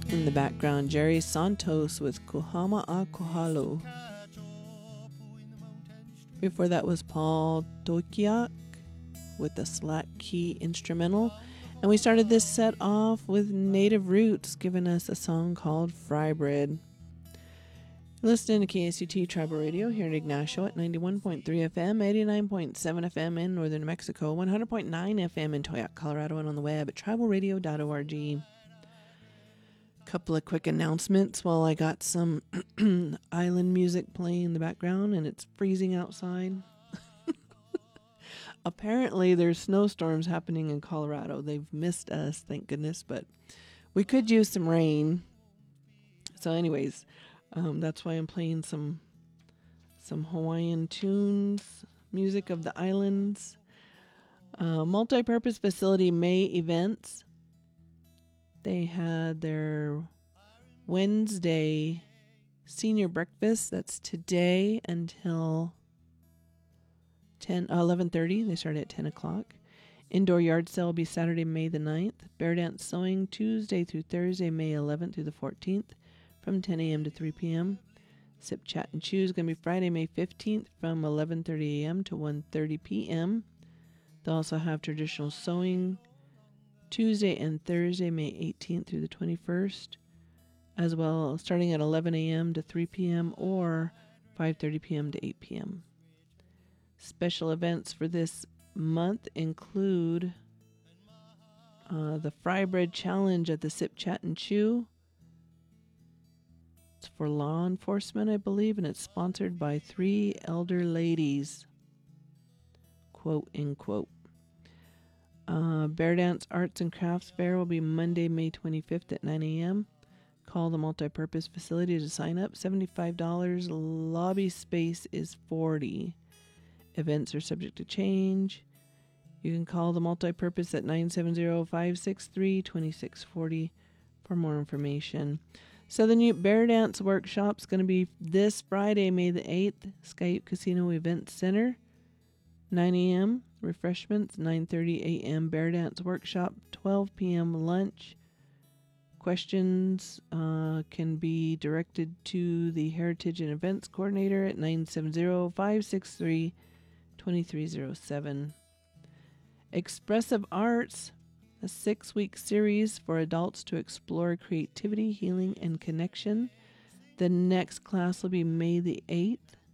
In the background, Jerry Santos with Kuhama a Kuhalo. Before that was Paul Tokiak with the Slack Key instrumental. And we started this set off with Native Roots giving us a song called Fry Bread. Listening to KSUT Tribal Radio here in Ignacio at 91.3 FM, 89.7 FM in northern Mexico, 100.9 FM in Toyac, Colorado, and on the web at tribalradio.org. Couple of quick announcements while I got some island music playing in the background and it's freezing outside. Apparently there's snowstorms happening in Colorado. They've missed us, thank goodness, but we could use some rain. So anyways, that's why I'm playing some Hawaiian tunes, music of the islands. Multi-purpose facility May events. They had their Wednesday senior breakfast. That's today until 11:30. They start at 10 o'clock. Indoor yard sale will be Saturday, May the 9th. Bear dance sewing Tuesday through Thursday, May 11th through the 14th from 10 a.m. to 3 p.m. Sip, Chat, and Chew is going to be Friday, May 15th from 11:30 a.m. to 1:30 p.m. They'll also have traditional sewing Tuesday and Thursday, May 18th through the 21st, as well starting at 11 a.m. to 3 p.m. or 5:30 p.m. to 8 p.m. Special events for this month include the Fry Bread Challenge at the Sip, Chat, and Chew. It's for law enforcement, I believe, and it's sponsored by 3 elder ladies, quote, unquote. Bear Dance Arts and Crafts Fair will be Monday, May 25th at 9 a.m. Call the multi-purpose facility to sign up. $75. Lobby space is $40. Events are subject to change. You can call the multi-purpose at 970-563-2640 for more information. Southern Ute Bear Dance Workshop is going to be this Friday, May the 8th, Skype Casino Event Center, 9 a.m. Refreshments, 9:30 a.m. Bear Dance Workshop, 12 p.m. lunch. Questions can be directed to the Heritage and Events Coordinator at 970-563-2307. Expressive Arts, a 6-week series for adults to explore creativity, healing, and connection. The next class will be May the 8th.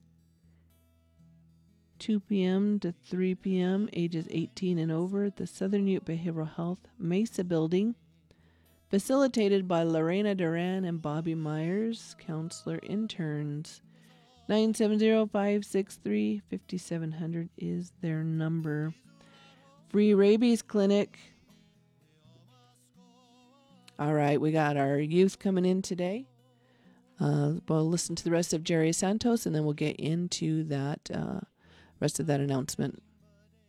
2 p.m. to 3 p.m., ages 18 and over at the Southern Ute Behavioral Health Mesa Building, facilitated by Lorena Duran and Bobby Myers, counselor interns. 970-563-5700 is their number. Free rabies clinic. All right, we got our youth coming in today. We'll listen to the rest of Jerry Santos, and then we'll get into that rest of that announcement.